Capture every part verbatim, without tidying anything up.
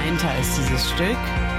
dahinter ist dieses Stück.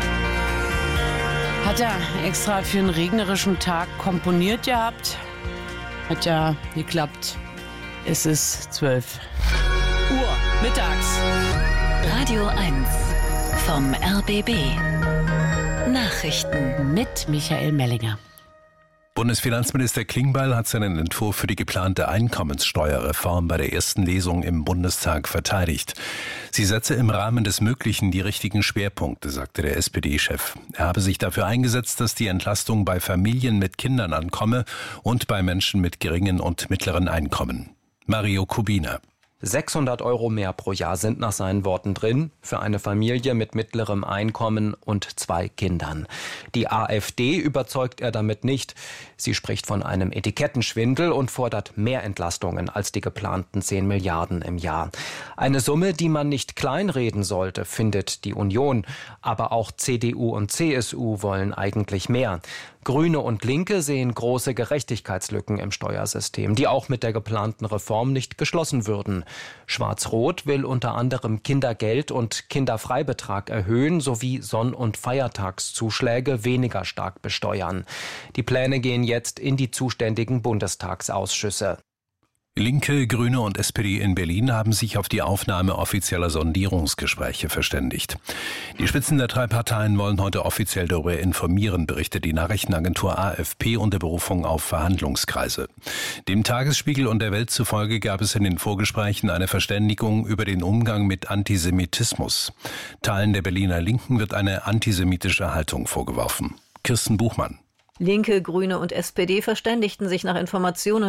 Hat er extra für einen regnerischen Tag komponiert gehabt. Hat ja geklappt. Es ist zwölf Uhr mittags. Radio eins vom R B B. Nachrichten mit Michael Mellinger. Bundesfinanzminister Klingbeil hat seinen Entwurf für die geplante Einkommenssteuerreform bei der ersten Lesung im Bundestag verteidigt. Sie setze im Rahmen des Möglichen die richtigen Schwerpunkte, sagte der S P D-Chef. Er habe sich dafür eingesetzt, dass die Entlastung bei Familien mit Kindern ankomme und bei Menschen mit geringen und mittleren Einkommen. Mario Kubina. sechshundert Euro mehr pro Jahr sind nach seinen Worten drin für eine Familie mit mittlerem Einkommen und zwei Kindern. Die AfD überzeugt er damit nicht. Sie spricht von einem Etikettenschwindel und fordert mehr Entlastungen als die geplanten zehn Milliarden im Jahr. Eine Summe, die man nicht kleinreden sollte, findet die Union. Aber auch C D U und C S U wollen eigentlich mehr. Grüne und Linke sehen große Gerechtigkeitslücken im Steuersystem, die auch mit der geplanten Reform nicht geschlossen würden. Schwarz-Rot will unter anderem Kindergeld und Kinderfreibetrag erhöhen sowie Sonn- und Feiertagszuschläge weniger stark besteuern. Die Pläne gehen jetzt in die zuständigen Bundestagsausschüsse. Linke, Grüne und S P D in Berlin haben sich auf die Aufnahme offizieller Sondierungsgespräche verständigt. Die Spitzen der drei Parteien wollen heute offiziell darüber informieren, berichtet die Nachrichtenagentur A F P unter Berufung auf Verhandlungskreise. Dem Tagesspiegel und der Welt zufolge gab es in den Vorgesprächen eine Verständigung über den Umgang mit Antisemitismus. Teilen der Berliner Linken wird eine antisemitische Haltung vorgeworfen. Kirsten Buchmann. Linke, Grüne und S P D verständigten sich nach Informationen